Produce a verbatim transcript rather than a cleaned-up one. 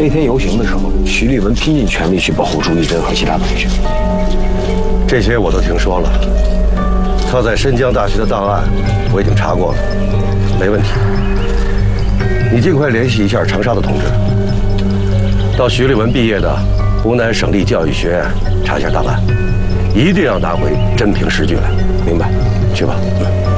那天游行的时候，徐立文拼尽全力去保护朱一真和其他同学。 这些我都听说了。他在申江大学的档案我已经查过了，没问题。你尽快联系一下长沙的同志，到徐立文毕业的湖南省立教育学院查一下档案，一定要拿回真凭实据来。明白？去吧。